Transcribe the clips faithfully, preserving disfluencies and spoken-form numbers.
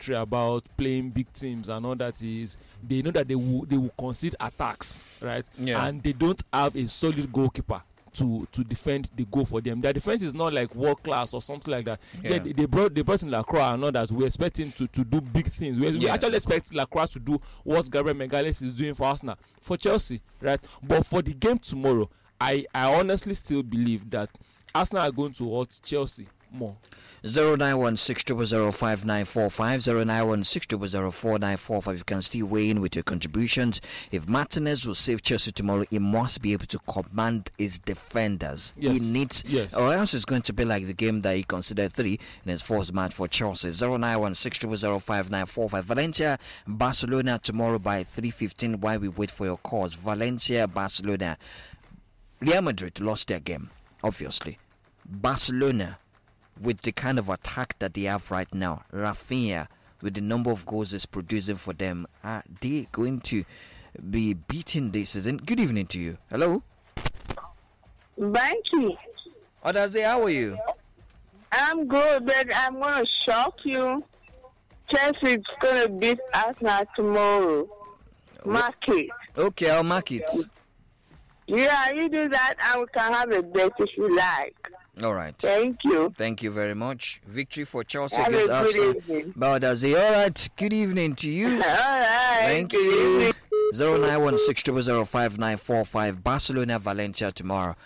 victory about playing big teams and all that is they know that they will they will concede attacks, right? Yeah. And they don't have a solid goalkeeper to to defend the goal for them. Their defense is not like world class or something like that. Yeah, yeah they, they brought they brought in Lacroix and others. We expect him to, to do big things. We, yeah. we actually expect Lacroix to do what Gabriel Magalhaes is doing for Arsenal, for Chelsea, right? But for the game tomorrow, I, I honestly still believe that Arsenal are going to hurt Chelsea more. zero nine one six zero zero five nine four five zero nine one six zero zero four nine four five. You can still weigh in with your contributions. If Martinez will save Chelsea tomorrow, he must be able to command his defenders. Yes. He needs, yes. or else it's going to be like the game that he considered three in his fourth match for Chelsea. zero nine one six zero zero five nine four five. Valencia, Barcelona tomorrow by three fifteen. While we wait for your calls, Valencia, Barcelona. Real Madrid lost their game, obviously. Barcelona, with the kind of attack that they have right now, Rafinha, with the number of goals it's producing for them, are they going to be beating this season? Good evening to you. Hello? Thank you. Odaze, how are you? I'm good, but I'm going to shock you. Chelsea's going to beat Arsenal tomorrow. Mark it. Okay, I'll mark it. Yeah, you do that and we can have a bet if you like. All right. Thank you. Thank you very much. Victory for Chelsea Have against a Arsenal. good evening. Baudazi, all right. Good evening to you. All right. Thank good you. evening. zero nine one six zero zero five nine four five. Barcelona, Valencia tomorrow.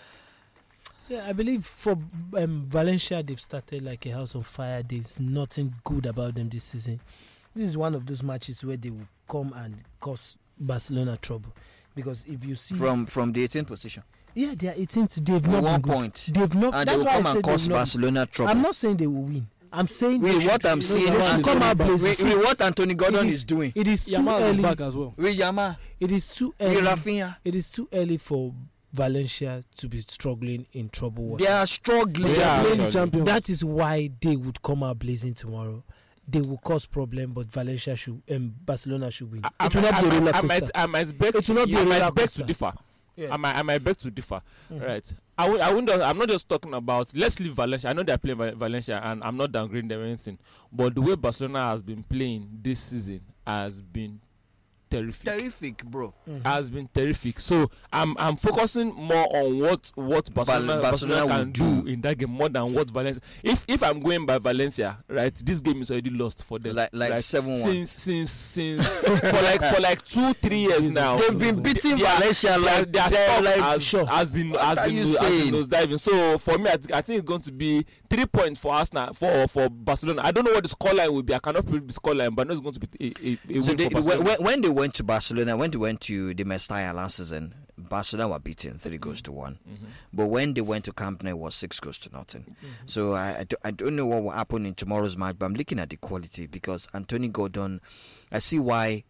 Yeah, I believe for um, Valencia, they've started like a house on fire. There's nothing good about them this season. This is one of those matches where they will come and cause Barcelona trouble. Because if you see... From from the eighteenth position. Yeah, they are eighteenth. They've not one been point. Good. They've not, and that's they will why come I and cause Barcelona trouble. I'm not saying they will win. I'm saying... With what I'm saying, they come out blazing. With, with what Anthony Gordon is, is doing. It is too Yamal early. is back as well. With Yamal. It is too early. With Rafinha. It is too early for Valencia to be struggling in trouble water. They are struggling. They are That- champions. That is why they would come out blazing tomorrow. They will cause problem, but Valencia should, um, Barcelona should win. I, It will not I, be a I, roller I might, coaster. I might beg, It will not be I a might roller beg coaster. to differ. Yeah. I might, I might beg to differ. Mhm. Right. I would, I wouldn't. I'm not just talking about. Let's leave Valencia. I know they're playing Val- Valencia, and I'm not downgrading them or anything. But the way Barcelona has been playing this season has been terrific. Terrific, bro. Mhm. Has been terrific. So I'm I'm focusing more on what what Barcelona, Barcelona Barcelona will can do. do in that game more than what Valencia. If if I'm going by Valencia, right, this game is already lost for them. Like like right? seven one. Since since since for like for like two three years now. They've been beating They are- Valencia like their they're stock like has, sure. has been What has are been you has saying? been nosediving. So for me, I, th- I think it's going to be three points for Arsenal for for Barcelona. I don't know what the scoreline will be. I cannot predict the scoreline, but I know it's going to be a, a, a So win they, for Barcelona. when, when they went to Barcelona, when they went to the Mestalla last season, Barcelona were beaten three goals to one. Mhm. But when they went to Camp Nou, it was six goals to nothing. Mhm. So I, I, do, I don't know what will happen in tomorrow's match, but I'm looking at the quality because Anthony Gordon, I see why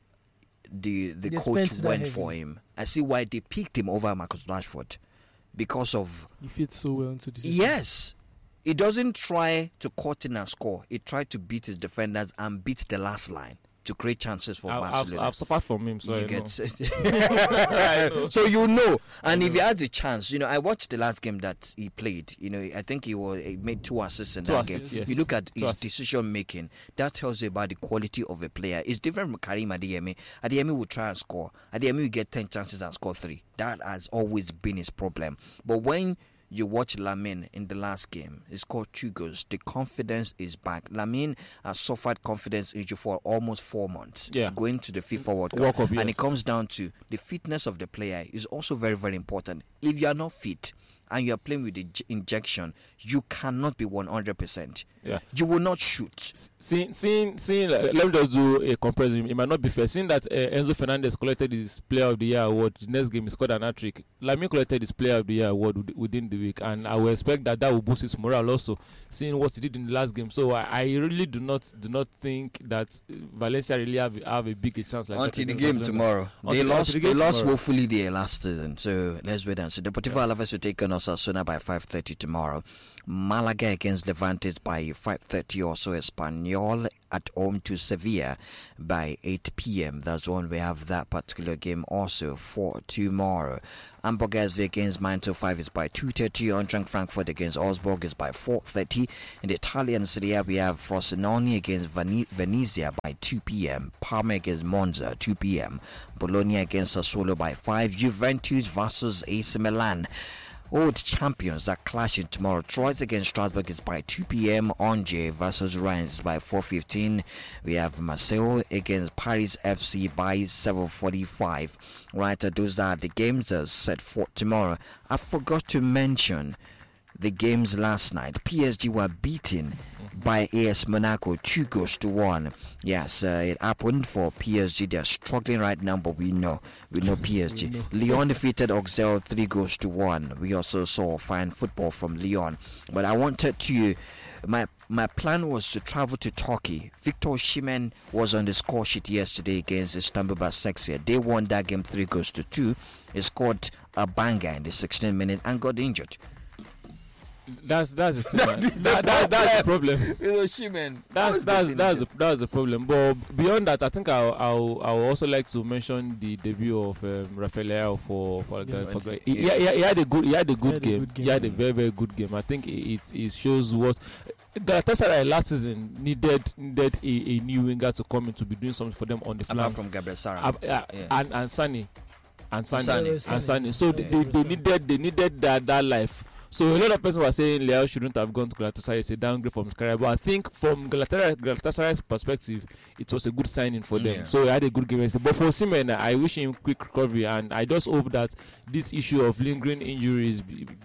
the the They coach spent that went heavy. for him. I see why they picked him over Marcus Rashford because of He fits so well into this. yes. He doesn't try to cut in and score. He tried to beat his defenders and beat the last line to create chances for I- I've, Barcelona. I've suffered from him, so you I get I know. so you know, and I if know. you had the chance, you know, I watched the last game that he played. You know, I think he was he made two assists in Two that assists, game. yes. You look at Two his assists. decision decision making. That tells you about the quality of a player. It's different from Karim Adeyemi. Adeyemi will try and score. Adeyemi will get ten chances and score three. That has always been his problem. But when you watch Lamine in the last game, he scored two goals. The confidence is back. Lamine has suffered confidence issue for almost four months. Yeah. Going to the FIFA World Cup. World Cup, And yes. it comes down to the fitness of the player is also very, very important. If you are not fit and you are playing with the j- injection, you cannot be one hundred percent. Yeah. You will not shoot. Seeing, seeing, seeing. Uh, let me just do a comparison. It might not be fair. Seeing that uh, Enzo Fernandez collected his Player of the Year award, the next game he scored an hat-trick. Lamine collected his Player of the Year award within- within the week, and I will expect that that will boost his morale also. Seeing what he did in the last game, so I, I really do not do not think that uh, Valencia really have have a big chance like that Until the against game Barcelona. tomorrow. They Until- lost until the They game lost tomorrow. woefully there last season. So let's wait and see. The Deportivo Alaves will take on Osasuna by five thirty tomorrow. Malaga against Levantes by five thirty. Also Espanyol at home to Sevilla by eight p.m. That's when we have that particular game also for tomorrow. Hamburg S V against Mainz oh five is by two thirty. Eintracht Frankfurt against Augsburg is by four thirty. In the Italian Serie A, we have Frosinone against Vene- Venezia by two p.m. Parma against Monza two p.m. Bologna against Sassuolo by five. Juventus versus A C Milan. Old champions are clashing tomorrow. Troyes against Strasbourg is by two p.m. Angers versus Reims by four fifteen. We have Marseille against Paris F C by seven forty-five. Right, those are the games uh, set for tomorrow. I forgot to mention the games last night. P S G were beaten by A S Monaco two goals to one. Yes, uh, it happened for P S G. They're struggling right now, but we know we know P S G. Lyon defeated Auxerre three goals to one. We also saw fine football from Lyon. But I wanted to my my plan was to travel to Turkey. Victor Osimhen was on the score sheet yesterday against Istanbul Basaksehir. They won that game three goals to two. He scored a banger in the sixteenth minute and got injured. That's that's the that, that, that, that's the problem. That's that's that's the, that's the problem. But beyond that, I think I'll I'll, I'll also like to mention the debut of um, Rafael Leao for for, yes. for he, he, he, he had a good he had a good, he had game. a good game. He had a very very good game. I think it it shows what Galatasaray last season needed needed a, a new winger to come in to be doing something for them on the flanks. Apart from Gabriel Sara, uh, uh, yeah. and and Sane and Sane Sane. and Sane. So yeah, they, they, they needed they needed that that life. So a lot of people were saying Leao shouldn't have gone to Galatasaray. It's a downgrade from his career. But I think from Galatasaray, Galatasaray's perspective, it was a good signing for them. Yeah. So he had a good game. But for Osimhen, I wish him quick recovery. And I just hope that this issue of lingering injuries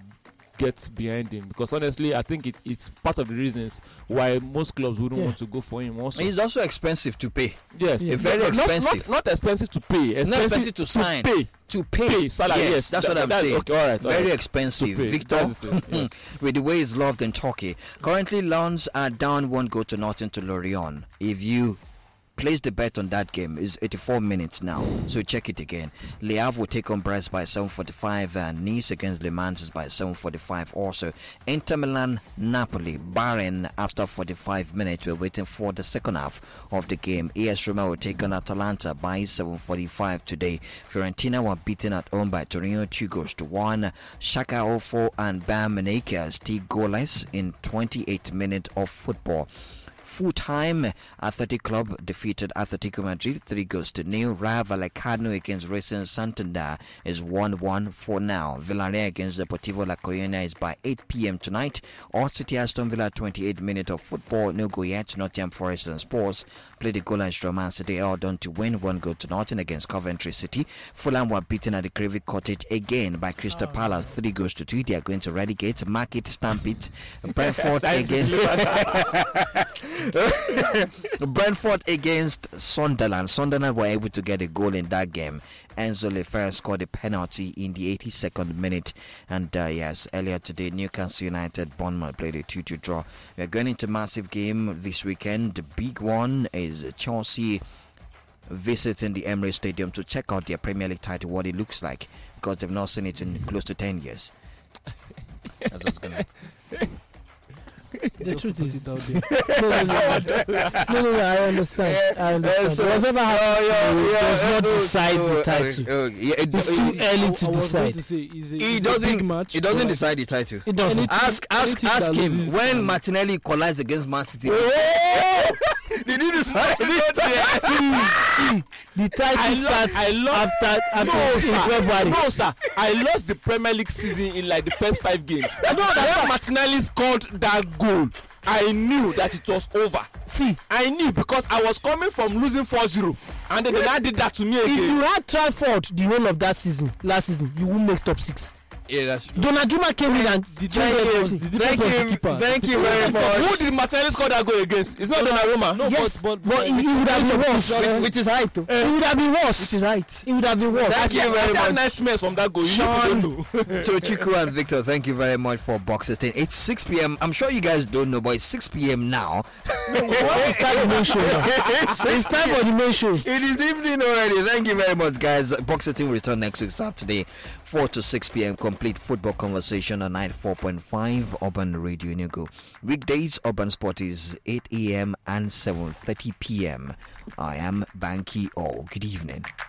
gets behind him, because honestly I think it, it's part of the reasons why most clubs wouldn't yeah. want to go for him also. He's also expensive to pay. Yes, yeah. very not, expensive. Not, not expensive to pay, expensive, not expensive to, to sign. Pay. To pay, pay salary. Yes, yes, that's that, what I'm that, saying. Okay, all right, all very right. expensive, Victor. Yes. With the way he's loved in Turkey. Currently, Lens are down one goal to nothing to Lorient. If you place the bet on that game, is eighty-four minutes now, so check it again. Le Havre will take on Brest by seven forty-five, and Nice against Le Mans is by seven forty-five. Also, Inter Milan, Napoli, Bahrain after forty-five minutes. We're waiting for the second half of the game. A S Roma will take on Atalanta by seven forty-five today. Fiorentina were beaten at home by Torino two goals to one. Schalke oh four and Bayern Munich are still goalless in twenty-eight minutes of football. Full time, Athletic Club defeated Atletico Madrid three goals to nil. Rayo Vallecano against Racing Santander is one one for now. Villarreal against Deportivo La Coruña is by eight p.m. tonight. All City Aston Villa twenty-eight minutes of football. No go yet. Nottingham Forest and Spurs play the goal and Man City all done to win one goal to nothing against Coventry City. Fulham were beaten at the Craven Cottage again by Crystal Palace three goals to two. They are going to relegate, mark it, stamp it. Brentford again. Brentford against Sunderland. Sunderland were able to get a goal in that game. Enzo Lefebvre scored a penalty in the eighty-second minute. And uh, yes, earlier today, Newcastle United, Bournemouth played a two two draw. We're going into massive game this weekend. The big one is Chelsea visiting the Emirates Stadium to check out their Premier League title, what it looks like, because they've not seen it in close to ten years. That's what's going to The truth is, no, no, no, no, no, no, I understand. I understand. So, whatever happens, yeah, yeah, does yeah, not no, decide no, the title. Uh, uh, yeah, it, it's too uh, early to decide. To say, is a, he is doesn't. match, it doesn't decide the title. It doesn't. Anything, ask, ask, ask him when um, Martinelli collides against Man City. Oh! Did he decide it? see, see, the title I starts I lost, after after no, February. No, sir. I lost the Premier League season in like the first five games. No, that when Martinelli scored that goal, I knew that it was over. See, I knew because I was coming from losing four zero, and then I did that to me again. If you had Trafford the whole of that season, last season, you won't make top six. Yeah, that's true. Donnarumma came in and the thank you, thank you, thank you very much. Who did Martinelli score that goal against? It's not Donnarumma. No, yes, but, but, but, but it, it would have been worse. With, with his height, uh, it would have been worse. With his height, it would have been worse. Thank you very much. Nightmares from that goal. Sean, Tochiku and Victor, thank you very much for box sixteen. It's six p.m. I'm sure you guys don't know, but it's six p.m. now. No, it's time for the main show. It's time for the main show. It is evening already. Thank you very much, guys. Box sixteen will return next week Saturday, four to six p.m. Come complete football conversation on ninety-four point five Urban Radio Enugu. Weekdays, Urban Sport is eight a.m. and seven thirty p.m. I am Banky O. Good evening.